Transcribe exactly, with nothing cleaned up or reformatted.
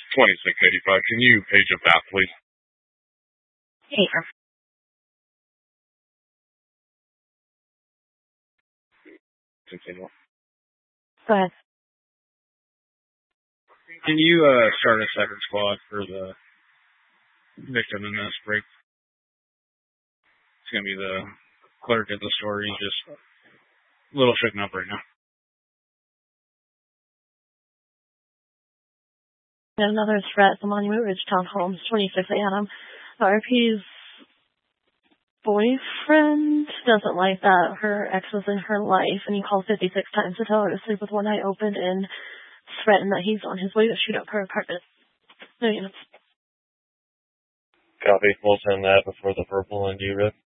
twenty-six eighty-five. Can you page a F A P, please? Here. Continue. Go ahead. Can you uh, start a second squad for the victim in this break? It's going to be the clerk at the store. He's just a little shaken up right now. Another threat at the Monument Ridge Townhomes, twenty-six Adam. R P's boyfriend doesn't like that her ex was in her life, and he called fifty-six times to tell her to sleep with one eye open and threatened that he's on his way to shoot up her apartment. No units. Copy. We'll send that before the purple and D-Rip.